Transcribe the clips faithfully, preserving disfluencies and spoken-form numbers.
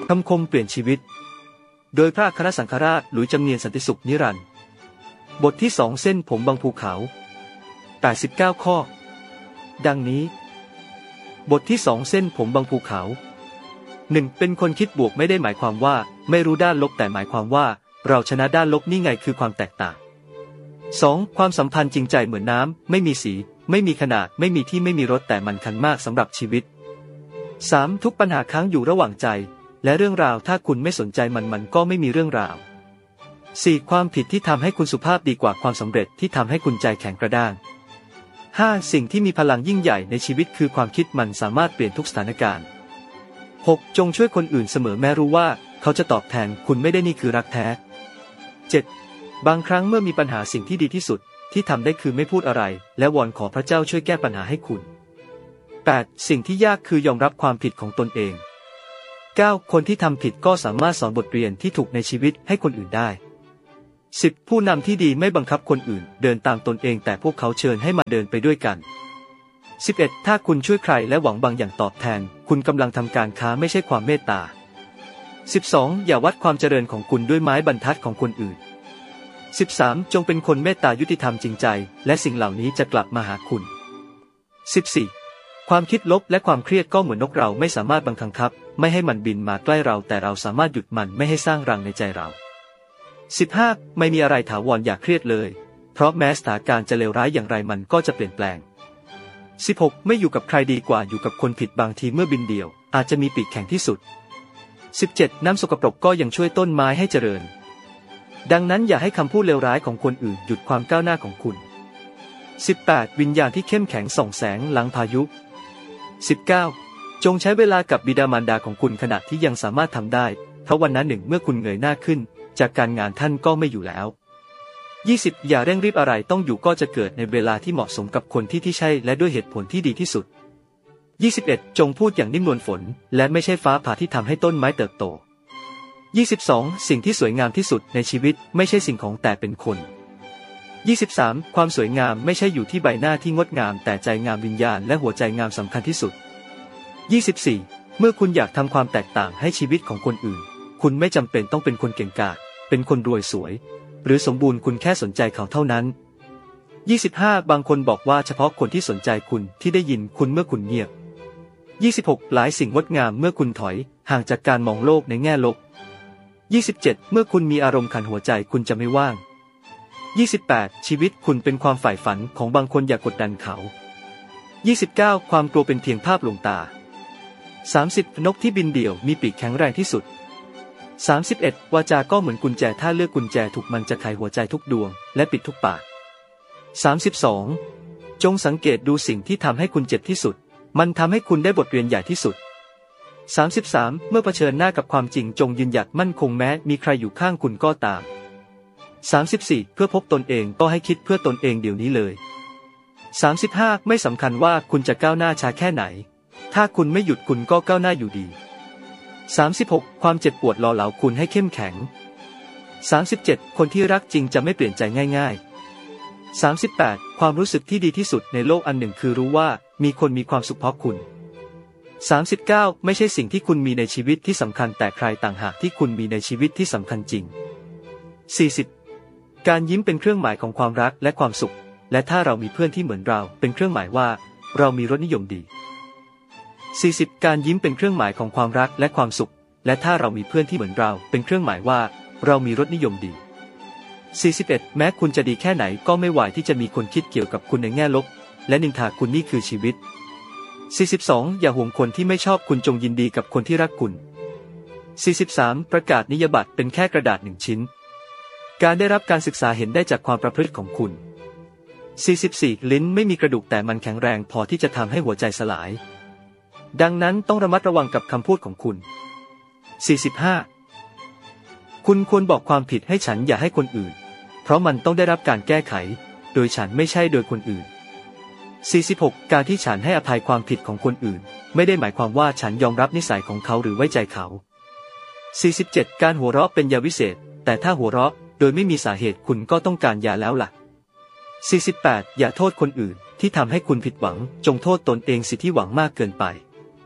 คำคมเปลี่ยนชีวิตโดยพระอัครสังฆราชหลุยส์จำเนียนสันติสุขนิรันดร์บทที่สองเส้นผมบางภูเขาแปดสิบเก้าข้อดังนี้บทที่สองเส้นผมบางภูเขาหนึ่งเป็นคนคิดบวกไม่ได้หมายความว่าไม่รู้ด้านลบแต่หมายความว่าเราชนะด้านลบนี่ไงคือความแตกต่าง สอง ความสัมพันธ์จริงใจเหมือนน้ำไม่มีสีไม่มีขนาดไม่มีที่ไม่มีรสแต่มันคันมากสำหรับชีวิต สาม ทุกปัญหาค้างอยู่ระหว่างใจและเรื่องราวถ้าคุณไม่สนใจมันมันก็ไม่มีเรื่องราว สี่ ความผิดที่ทำให้คุณสุภาพดีกว่าความสำเร็จที่ทำให้คุณใจแข็งกระด้าง ห้า สิ่งที่มีพลังยิ่งใหญ่ในชีวิตคือความคิดมันสามารถเปลี่ยนทุกสถานการณ์ หก จงช่วยคนอื่นเสมอแม้รู้ว่าเขาจะตอบแทนคุณไม่ได้นี่คือรักแท้ เจ็ด บางครั้งเมื่อมีปัญหาสิ่งที่ดีที่สุดที่ทำได้คือไม่พูดอะไรและวอนขอพระเจ้าช่วยแก้ปัญหาให้คุณ แปด สิ่งที่ยากคือยอมรับความผิดของตนเอง เก้า คนที่ทำผิดก็สามารถสอนบทเรียนที่ถูกในชีวิตให้คนอื่นได้ สิบ ผู้นำที่ดีไม่บังคับคนอื่นเดินตามตนเองแต่พวกเขาเชิญให้มาเดินไปด้วยกัน สิบเอ็ด ถ้าคุณช่วยใครและหวังบางอย่างตอบแทนคุณกำลังทำการค้าไม่ใช่ความเมตตา สิบสอง อย่าวัดความเจริญของคุณด้วยไม้บรรทัดของคนอื่น สิบสาม จงเป็นคนเมตตายุติธรรมจริงใจและสิ่งเหล่านี้จะกลับมาหาคุณ สิบสี่ ความคิดลบและความเครียดก็เหมือนนกเราไม่สามารถบังคับไม่ให้มันบินมาใกล้เราแต่เราสามารถหยุดมันไม่ให้สร้างรังในใจเรา สิบห้า ไม่มีอะไรถาวรอย่าเครียดเลยเพราะแม้สถานการณ์จะเลวร้ายอย่างไรมันก็จะเปลี่ยนแปลง สิบหก ไม่อยู่กับใครดีกว่าอยู่กับคนผิดบางทีเมื่อบินเดี่ยวอาจจะมีปีกแข็งที่สุด สิบเจ็ด น้ำสกปรกก็ยังช่วยต้นไม้ให้เจริญดังนั้นอย่าให้คำพูดเลวร้ายของคนอื่นหยุดความก้าวหน้าของคุณ สิบแปด วิญญาณที่เข้มแข็งส่องแสงหลังพายุ สิบเก้า จงใช้เวลากับบิดามารดาของคุณขณะที่ยังสามารถทำได้เพราะวันนั้นหนึ่งเมื่อคุณเงยหน้าขึ้นจากการงานท่านก็ไม่อยู่แล้ว ยี่สิบ อย่าเร่งรีบอะไรต้องอยู่ก็จะเกิดในเวลาที่เหมาะสมกับคนที่ที่ใช่และด้วยเหตุผลที่ดีที่สุด ยี่สิบเอ็ด จงพูดอย่างนิ่มนวลฝนและไม่ใช่ฟ้าผ่าที่ทำให้ต้นไม้เติบโต ยี่สิบสอง สิ่งที่สวยงามที่สุดในชีวิตไม่ใช่สิ่งของแต่เป็นคน ยี่สิบสาม ความสวยงามไม่ใช่อยู่ที่ใบหน้าที่งดงามแต่ใจงามวิญญาณและหัวใจงามสำคัญที่สุด ยี่สิบสี่ เมื่อคุณอยากทำความแตกต่างให้ชีวิตของคนอื่นคุณไม่จำเป็นต้องเป็นคนเก่งกาจเป็นคนรวยสวยหรือสมบูรณ์คุณแค่สนใจเขาเท่านั้น ยี่สิบห้า บางคนบอกว่าเฉพาะคนที่สนใจคุณที่ได้ยินคุณเมื่อคุณเงียบ ยี่สิบหก หลายสิ่งงดงามเมื่อคุณถอยห่างจากการมองโลกในแง่ลบ ยี่สิบเจ็ด เมื่อคุณมีอารมณ์ขันหัวใจคุณจะไม่ว่าง ยี่สิบแปด ชีวิตคุณเป็นความใฝ่ฝันของบางคนอย่ากดดันเขา ยี่สิบเก้า ความกลัวเป็นเพียงภาพลวงตา สามสิบ นกที่บินเดี่ยวมีปีกแข็งแรงที่สุด สามสิบเอ็ด วาจาก็เหมือนกุญแจถ้าเลือกกุญแจถูกมันจะไขหัวใจทุกดวงและปิดทุกปาก สามสิบสอง จงสังเกตดูสิ่งที่ทำให้คุณเจ็บที่สุดมันทำให้คุณได้บทเรียนใหญ่ที่สุด สามสิบสาม เมื่อเผชิญหน้ากับความจริงจงยืนหยัดมั่นคงแม้มีใครอยู่ข้างคุณก็ตาม สามสิบสี่ เพื่อพบตนเองก็ให้คิดเพื่อตนเองเดี๋ยวนี้เลย สามสิบห้า ไม่สำคัญว่าคุณจะก้าวหน้าช้าแค่ไหนถ้าคุณไม่หยุดคุณก็ก้าวหน้าอยู่ดี สามสิบหก ความเจ็บปวดหล่อเหลาคุณให้เข้มแข็ง สามสิบเจ็ด คนที่รักจริงจะไม่เปลี่ยนใจง่ายๆ สามสิบแปด ความรู้สึกที่ดีที่สุดในโลกอันหนึ่งคือรู้ว่ามีคนมีความสุขเพราะคุณ สามสิบเก้า ไม่ใช่สิ่งที่คุณมีในชีวิตที่สำคัญแต่ใครต่างหากที่คุณมีในชีวิตที่สำคัญจริง สี่สิบ การยิ้มเป็นเครื่องหมายของความรักและความสุขและถ้าเรามีเพื่อนที่เหมือนเราเป็นเครื่องหมายว่าเรามีรสนิยมดี สี่สิบ การยิ้มเป็นเครื่องหมายของความรักและความสุขและถ้าเรามีเพื่อนที่เหมือนเราเป็นเครื่องหมายว่าเรามีรสนิยมดี สี่สิบเอ็ด แม้คุณจะดีแค่ไหนก็ไม่ไหวที่จะมีคนคิดเกี่ยวกับคุณในแง่ลบและนินทาคุณนี่คือชีวิต สี่สิบสอง อย่าห่วงคนที่ไม่ชอบคุณจงยินดีกับคนที่รักคุณ สี่สิบสาม ประกาศนียบัตรเป็นแค่กระดาษหนึ่งชิ้นการได้รับการศึกษาเห็นได้จากความประพฤติของคุณ สี่สิบสี่ ลิ้นไม่มีกระดูกแต่มันแข็งแรงพอที่จะทำให้หัวใจสลายดังนั้นต้องระมัดระวังกับคำพูดของคุณ สี่สิบห้า คุณควรบอกความผิดให้ฉันอย่าให้คนอื่นเพราะมันต้องได้รับการแก้ไขโดยฉันไม่ใช่โดยคนอื่น สี่สิบหก การที่ฉันให้อภัยความผิดของคนอื่นไม่ได้หมายความว่าฉันยอมรับนิสัยของเขาหรือไว้ใจเขา สี่สิบเจ็ด การหัวเราะเป็นยาวิเศษแต่ถ้าหัวเราะโดยไม่มีสาเหตุคุณก็ต้องการยาแล้วล่ะ สี่สิบแปด อย่าโทษคนอื่นที่ทำให้คุณผิดหวังจงโทษตนเองสิที่หวังมากเกินไป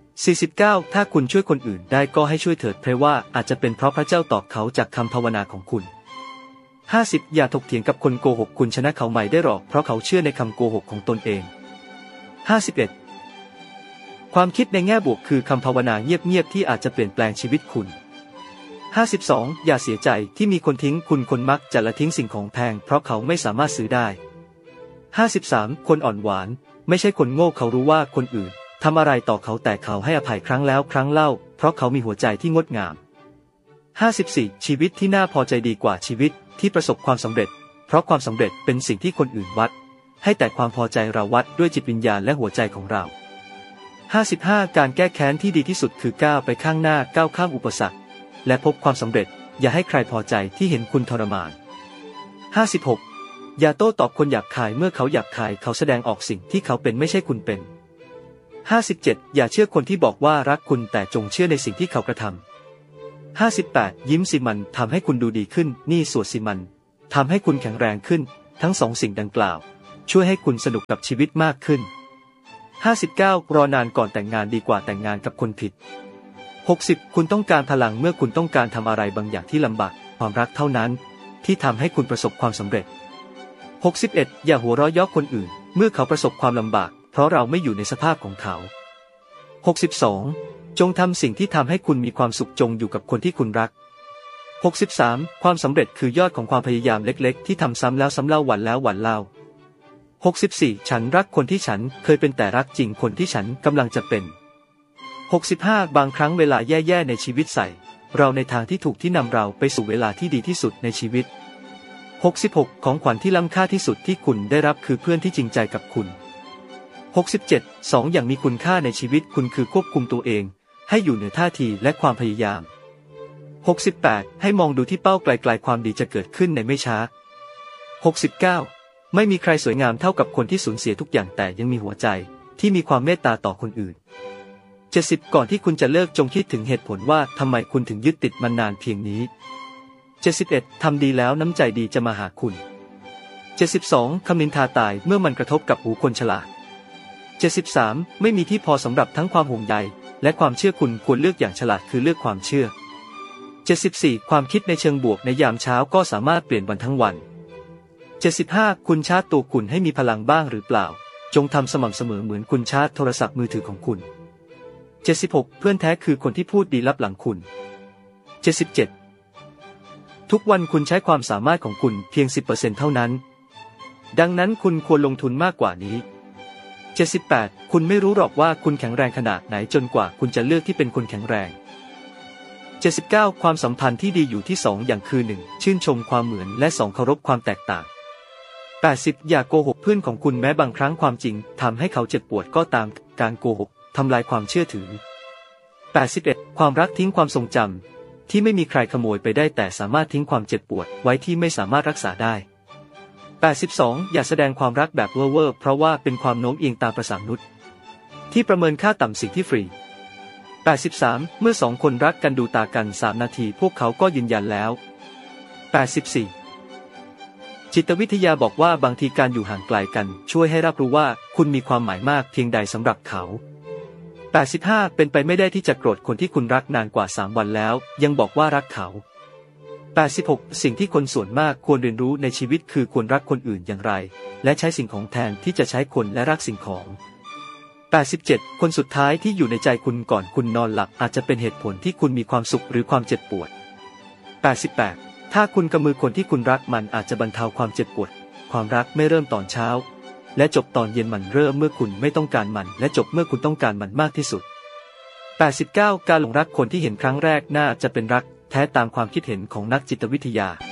สี่สิบเก้า ถ้าคุณช่วยคนอื่นได้ก็ให้ช่วยเถิดเพราะว่าอาจจะเป็นเพราะพระเจ้าตอบเขาจากคำภาวนาของคุณ ห้าสิบ อย่าถกเถียงกับคนโกหกคุณชนะเขาไม่ได้หรอกเพราะเขาเชื่อในคำโกหกของตนเอง ห้าสิบเอ็ด ความคิดในแง่บวกคือคำภาวนาเงียบๆที่อาจจะเปลี่ยนแปลงชีวิตคุณ ห้าสิบสอง อย่าเสียใจที่มีคนทิ้งคุณคนมักจะละทิ้งสิ่งของแพงเพราะเขาไม่สามารถซื้อได้ ห้าสิบสาม คนอ่อนหวานไม่ใช่คนโง่เขารู้ว่าคนอื่นทำอะไรต่อเขาแต่เขาให้อภัยครั้งแล้วครั้งเล่าเพราะเขามีหัวใจที่งดงาม ห้าสิบสี่ ชีวิตที่น่าพอใจดีกว่าชีวิตที่ประสบความสำเร็จเพราะความสำเร็จเป็นสิ่งที่คนอื่นวัดให้แต่ความพอใจเราวัดด้วยจิตวิญญาณและหัวใจของเรา ห้าสิบห้า การแก้แค้นที่ดีที่สุดคือก้าวไปข้างหน้าก้าวข้ามอุปสรรคและพบความสำเร็จอย่าให้ใครพอใจที่เห็นคุณทรมาน ห้าสิบหก อย่าโต้ตอบคนหยาบคายเมื่อเขาหยาบคายเขาแสดงออกสิ่งที่เขาเป็นไม่ใช่คุณเป็น ห้าสิบเจ็ด อย่าเชื่อคนที่บอกว่ารักคุณแต่จงเชื่อในสิ่งที่เขากระทำ ห้าสิบแปด ยิ้มสิมันทำให้คุณดูดีขึ้นนี่สวดสิมันทำให้คุณแข็งแรงขึ้นทั้งสองสิ่งดังกล่าวช่วยให้คุณสนุกกับชีวิตมากขึ้น ห้าสิบเก้า รอนานก่อนแต่งงานดีกว่าแต่งงานกับคนผิด หกสิบ คุณต้องการพลังเมื่อคุณต้องการทำอะไรบางอย่างที่ลำบากความรักเท่านั้นที่ทำให้คุณประสบความสำเร็จ หกสิบเอ็ด อย่าหัวเราะเยาะคนอื่นเมื่อเขาประสบความลำบากเพราะเราไม่อยู่ในสภาพของเขา หกสิบสอง จงทำสิ่งที่ทำให้คุณมีความสุขจงอยู่กับคนที่คุณรัก หกสิบสาม ความสำเร็จคือยอดของความพยายามเล็กๆที่ทำซ้ำแล้วซ้ำเล่าวันแล้ววันเล่า หกสิบสี่ ฉันรักคนที่ฉันเคยเป็นแต่รักจริงคนที่ฉันกำลังจะเป็น หกสิบห้า บางครั้งเวลาแย่ๆในชีวิตใส่เราในทางที่ถูกที่นำเราไปสู่เวลาที่ดีที่สุดในชีวิต หกสิบหก ของขวัญที่ล้ำค่าที่สุดที่คุณได้รับคือเพื่อนที่จริงใจกับคุณ หกสิบเจ็ด สอง อย่างมีคุณค่าในชีวิตคุณคือควบคุมตัวเองให้อยู่เหนือท่าทีและความพยายาม หกสิบแปด ให้มองดูที่เป้าไกลๆความดีจะเกิดขึ้นในไม่ช้า หกสิบเก้า ไม่มีใครสวยงามเท่ากับคนที่สูญเสียทุกอย่างแต่ยังมีหัวใจที่มีความเมตตาต่อคนอื่น เจ็ดสิบ ก่อนที่คุณจะเลิกจงคิดถึงเหตุผลว่าทำไมคุณถึงยึดติดมันนานเพียงนี้ เจ็ดสิบเอ็ด ทำดีแล้วน้ำใจดีจะมาหาคุณ เจ็ดสิบสอง คำนินทาตายเมื่อมันกระทบกับหูคนฉลาด เจ็ดสิบสาม ไม่มีที่พอสำหรับทั้งความห่วงใยและความเชื่อคุณควรเลือกอย่างฉลาดคือเลือกความเชื่อ เจ็ดสิบสี่ ความคิดในเชิงบวกในยามเช้าก็สามารถเปลี่ยนวันทั้งวัน เจ็ดสิบห้า คุณชาร์จตัวคุณให้มีพลังบ้างหรือเปล่าจงทำสม่ำเสมอเหมือนคุณชาร์จโทรศัพท์มือถือของคุณ เจ็ดสิบหก เพื่อนแท้คือคนที่พูดดีลับหลังคุณ เจ็ดสิบเจ็ด ทุกวันคุณใช้ความสามารถของคุณเพียง สิบเปอร์เซ็นต์ เท่านั้นดังนั้นคุณควรลงทุนมากกว่านี้ เจ็ดสิบแปด คุณไม่รู้หรอกว่าคุณแข็งแรงขนาดไหนจนกว่าคุณจะเลือกที่เป็นคนแข็งแรง เจ็ดสิบเก้า ความสัมพันธ์ที่ดีอยู่ที่สองอย่างคือ หนึ่ง ชื่นชมความเหมือนและ สอง เคารพความแตกต่าง แปดสิบ อย่าโกหกเพื่อนของคุณแม้บางครั้งความจริงทำให้เขาเจ็บปวดก็ตามการโกหกทำลายความเชื่อถือ แปดสิบเอ็ด ความรักทิ้งความทรงจำที่ไม่มีใครขโมยไปได้แต่สามารถทิ้งความเจ็บปวดไว้ที่ไม่สามารถรักษาได้ แปดสิบสอง อย่าแสดงความรักแบบเว่อร์ๆเพราะว่าเป็นความโน้มเอียงตามประสามนุษย์ที่ประเมินค่าต่ำสิ่งที่ฟรี แปดสิบสาม เมื่อสองคนรักกันดูตากันสามนาทีพวกเขาก็ยืนยันแล้ว แปดสิบสี่ จิตวิทยาบอกว่าบางทีการอยู่ห่างไกลกันช่วยให้รับรู้ว่าคุณมีความหมายมากเพียงใดสำหรับเขา แปดสิบห้า เป็นไปไม่ได้ที่จะโกรธคนที่คุณรักนานกว่าสามวันแล้วยังบอกว่ารักเขา แปดสิบหก สิ่งที่คนส่วนมากควรเรียนรู้ในชีวิตคือควรรักคนอื่นอย่างไรและใช้สิ่งของแทนที่จะใช้คนและรักสิ่งของ แปดสิบเจ็ด คนสุดท้ายที่อยู่ในใจคุณก่อนคุณนอนหลับอาจจะเป็นเหตุผลที่คุณมีความสุขหรือความเจ็บปวด แปดสิบแปด ถ้าคุณกำมือคนที่คุณรักมันอาจจะบรรเทาความเจ็บปวดความรักไม่เริ่มตอนเช้าและจบตอนเย็นมันเริ่มเมื่อคุณไม่ต้องการมันและจบเมื่อคุณต้องการมันมากที่สุด แปดสิบเก้า การหลงรักคนที่เห็นครั้งแรกน่าจะเป็นรักแท้ตามความคิดเห็นของนักจิตวิทยา